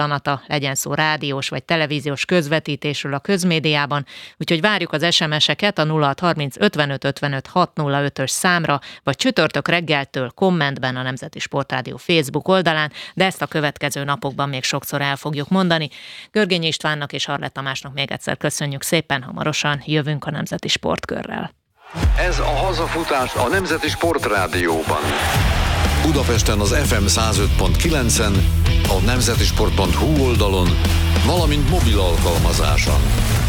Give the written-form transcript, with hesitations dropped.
legyen szó rádiós vagy televíziós közvetítésről a közmédiában, úgyhogy várjuk az SMS-eket a 0630 55 55 605-ös számra, vagy csütörtök reggeltől kommentben a Nemzeti Sportrádió Facebook oldalán, de ezt a következő napokban még sokszor el fogjuk mondani. Görgényi Istvánnak és Harlett Tamásnak még egyszer köszönjük szépen, hamarosan jövünk a Nemzeti Sportkörrel. Ez a hazafutás a Nemzeti Sportrádióban. Budapesten az FM 105.9-en, a nemzetisport.hu oldalon, valamint mobil alkalmazáson.